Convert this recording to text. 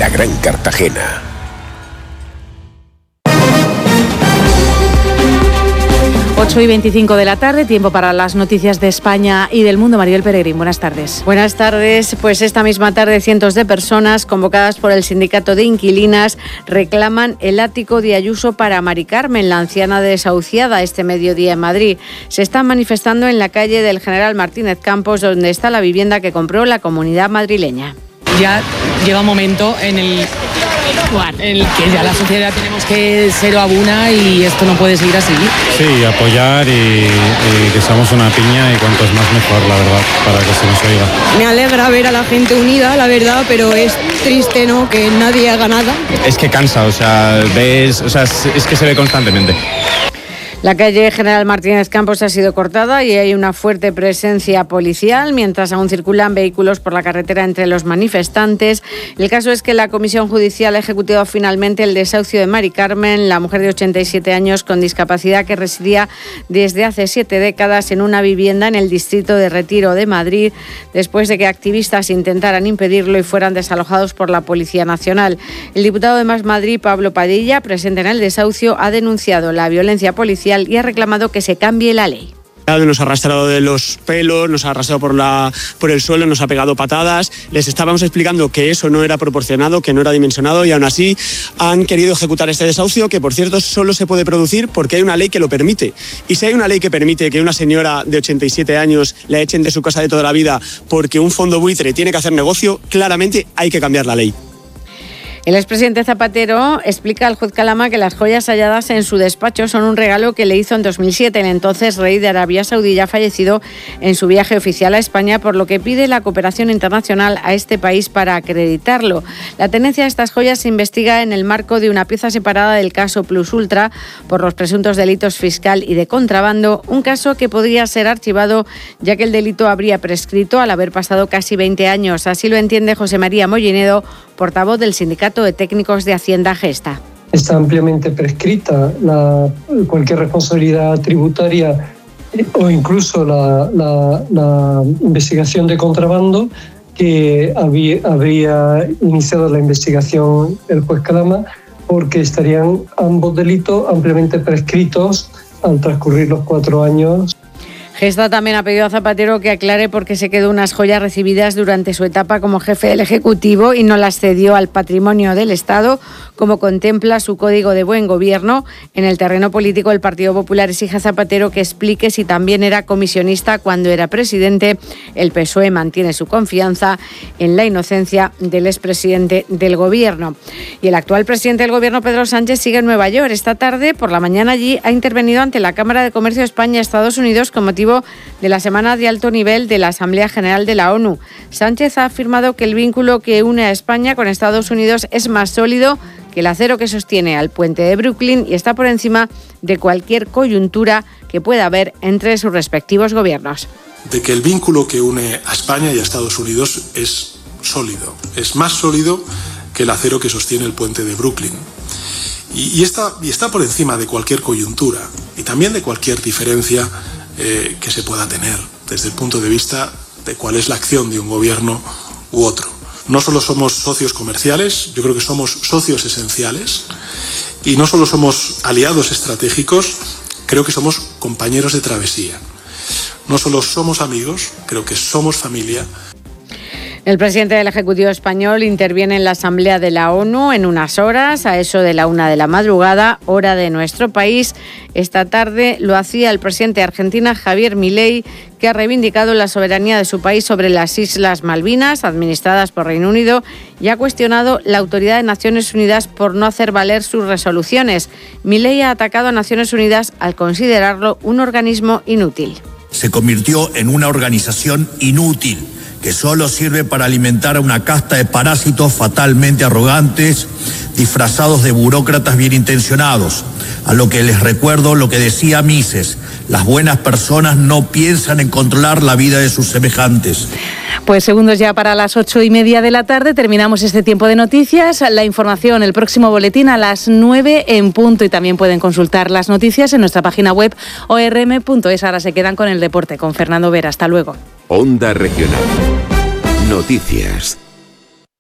la Gran Cartagena. Ocho y 25 de la tarde, tiempo para las noticias de España y del mundo. Maribel Peregrín, buenas tardes. Buenas tardes. Pues esta misma tarde cientos de personas convocadas por el Sindicato de Inquilinas reclaman el ático de Ayuso para Mari Carmen, la anciana desahuciada, este mediodía en Madrid. Se están manifestando en la calle del General Martínez Campos, donde está la vivienda que compró la comunidad madrileña. Ya llega un momento en el que ya la sociedad tenemos que ser una y esto no puede seguir así. Sí, apoyar y que seamos una piña y cuantos más mejor, la verdad, para que se nos oiga. Me alegra ver a la gente unida, la verdad, pero es triste, ¿no?, que nadie haga nada. Es que cansa, es que se ve constantemente. La calle General Martínez Campos ha sido cortada y hay una fuerte presencia policial, mientras aún circulan vehículos por la carretera entre los manifestantes. El caso es que la Comisión Judicial ha ejecutado finalmente el desahucio de Mari Carmen, la mujer de 87 años con discapacidad que residía desde hace 7 décadas en una vivienda en el distrito de Retiro de Madrid, después de que activistas intentaran impedirlo y fueran desalojados por la Policía Nacional. El diputado de Más Madrid, Pablo Padilla, presente en el desahucio, ha denunciado la violencia policial y ha reclamado que se cambie la ley. Nos ha arrastrado de los pelos, nos ha arrastrado por el suelo, nos ha pegado patadas. Les estábamos explicando que eso no era proporcionado, que no era dimensionado, y aún así han querido ejecutar este desahucio, que por cierto solo se puede producir porque hay una ley que lo permite. Y si hay una ley que permite que una señora de 87 años la echen de su casa de toda la vida porque un fondo buitre tiene que hacer negocio, claramente hay que cambiar la ley. El expresidente Zapatero explica al juez Calama que las joyas halladas en su despacho son un regalo que le hizo en 2007 el entonces rey de Arabia Saudí, ya fallecido en su viaje oficial a España, por lo que pide la cooperación internacional a este país para acreditarlo. La tenencia de estas joyas se investiga en el marco de una pieza separada del caso Plus Ultra por los presuntos delitos fiscal y de contrabando, un caso que podría ser archivado ya que el delito habría prescrito al haber pasado casi 20 años. Así lo entiende José María Mollinedo, portavoz del Sindicato de Técnicos de Hacienda Gesta. Está ampliamente prescrita cualquier responsabilidad tributaria o incluso la investigación de contrabando, que habría iniciado la investigación el juez Calama, porque estarían ambos delitos ampliamente prescritos al transcurrir los 4 años. Gesta también ha pedido a Zapatero que aclare por qué se quedó unas joyas recibidas durante su etapa como jefe del Ejecutivo y no las cedió al patrimonio del Estado, como contempla su Código de Buen Gobierno. En el terreno político, el Partido Popular exige a Zapatero que explique si también era comisionista cuando era presidente. El PSOE mantiene su confianza en la inocencia del expresidente del Gobierno. Y el actual presidente del Gobierno, Pedro Sánchez, sigue en Nueva York. Esta tarde, por la mañana, allí ha intervenido ante la Cámara de Comercio España-Estados Unidos con motivo de la semana de alto nivel de la Asamblea General de la ONU. Sánchez ha afirmado que el vínculo que une a España con Estados Unidos es más sólido que el acero que sostiene al puente de Brooklyn y está por encima de cualquier coyuntura que pueda haber entre sus respectivos gobiernos. De que el vínculo que une a España y a Estados Unidos es sólido, es más sólido que el acero que sostiene el puente de Brooklyn. Y está por encima de cualquier coyuntura y también de cualquier diferencia que se pueda tener desde el punto de vista de cuál es la acción de un gobierno u otro. No solo somos socios comerciales, yo creo que somos socios esenciales, y no solo somos aliados estratégicos, creo que somos compañeros de travesía. No solo somos amigos, creo que somos familia. El presidente del Ejecutivo español interviene en la Asamblea de la ONU en unas horas, a eso de la 1 de la madrugada, hora de nuestro país. Esta tarde lo hacía el presidente de Argentina, Javier Milei, que ha reivindicado la soberanía de su país sobre las Islas Malvinas, administradas por Reino Unido, y ha cuestionado la autoridad de Naciones Unidas por no hacer valer sus resoluciones. Milei ha atacado a Naciones Unidas al considerarlo un organismo inútil. Se convirtió en una organización inútil, que solo sirve para alimentar a una casta de parásitos fatalmente arrogantes, disfrazados de burócratas bien intencionados. A lo que les recuerdo lo que decía Mises: las buenas personas no piensan en controlar la vida de sus semejantes. Pues segundos ya para las 8:30 de la tarde, terminamos este tiempo de noticias. La información, el próximo boletín a las 9 en punto, y también pueden consultar las noticias en nuestra página web orm.es. Ahora se quedan con el deporte, con Fernando Vera. Hasta luego. Onda Regional. Noticias.